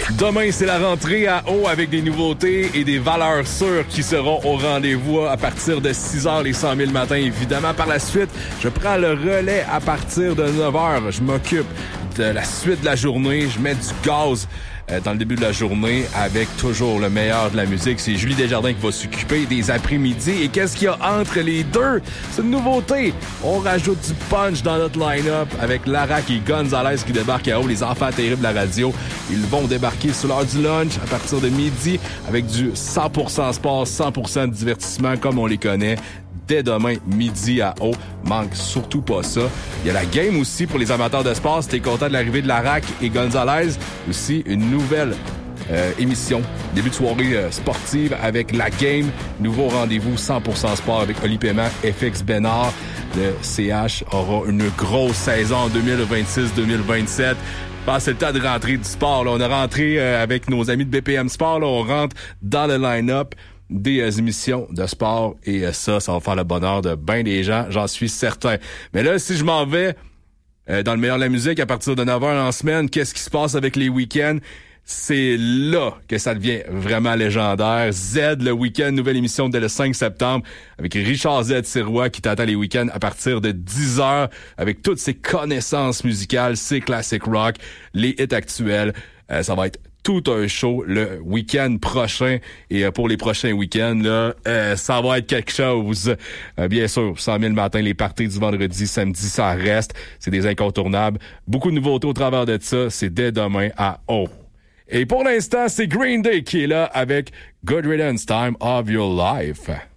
Demain, c'est la rentrée à eau avec des nouveautés et des valeurs sûres qui seront au rendez-vous à partir de 6h les 100 000 le matin. Évidemment, par la suite, je prends le relais à partir de 9h. Je m'occupe de la suite de la journée. Je mets du gaz dans le début de la journée avec toujours le meilleur de la musique. C'est Julie Desjardins qui va s'occuper des après-midi. Et qu'est-ce qu'il y a entre les deux? C'est une nouveauté. On rajoute du punch dans notre line-up avec Larac et Gonzalez qui débarquent à eau. Les enfants terribles de la radio. Ils vont débarquer sur l'heure du lunch à partir de midi avec du 100% sport, 100% de divertissement comme on les connaît. Dès demain, midi à eau. Manque surtout pas ça. Il y a la game aussi pour les amateurs de sport. Si t'es content de l'arrivée de Larac et Gonzalez, aussi une nouvelle émission. Début de soirée sportive avec la game. Nouveau rendez-vous 100% sport avec Oli Paiement, FX Bénard. Le CH aura une grosse saison en 2026-2027. C'est le temps de rentrer du sport. Là. On a rentré avec nos amis de BPM Sport. Là. On rentre dans le line-up des émissions de sport et ça va faire le bonheur de bien des gens, j'en suis certain. Mais là, si je m'en vais dans le meilleur de la musique à partir de 9h en semaine, qu'est-ce qui se passe avec les week-ends? C'est là que ça devient vraiment légendaire. Z, le week-end, nouvelle émission dès le 5 septembre avec Richard Z. Sirois qui t'attend les week-ends à partir de 10h avec toutes ses connaissances musicales, ses classiques rock, les hits actuels. Ça va être tout un show le week-end prochain et pour les prochains week-ends là, ça va être quelque chose. Bien sûr, 100 000 le matin, les parties du vendredi, samedi, ça reste. C'est des incontournables. Beaucoup de nouveautés au travers de ça. C'est dès demain à O. Et pour l'instant, c'est Green Day qui est là avec Good Riddance Time of Your Life.